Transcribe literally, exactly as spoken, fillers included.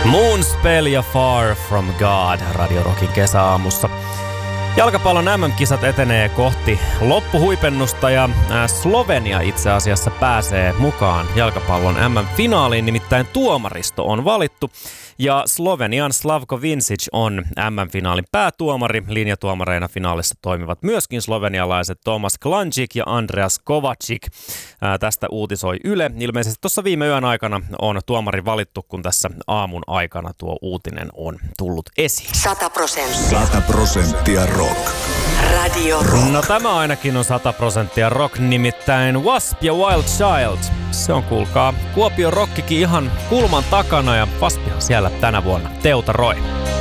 Moonspell ja Far From God Radio Rockin kesäaamussa. Jalkapallon M M-kisat etenee kohti loppuhuipennusta ja Slovenia itse asiassa pääsee mukaan jalkapallon M M-finaaliin, nimittäin tuomaristo on valittu. Ja Slovenian Slavko Vincic on M M-finaalin päätuomari. Linjatuomareina finaalissa toimivat myöskin slovenialaiset Tomas Klanjik ja Andreas Kovacic. Ää, tästä uutisoi Yle. Ilmeisesti tuossa viime yön aikana on tuomari valittu, kun tässä aamun aikana tuo uutinen on tullut esiin. sata prosenttia. sata prosenttia rock. Radio Rock. No tämä ainakin on sata prosenttia rock, nimittäin Wasp ja Wild Child. Se on kuulkaa Kuopion rockikin ihan kulman takana ja Waspihan siellä tänä vuonna teutaroi.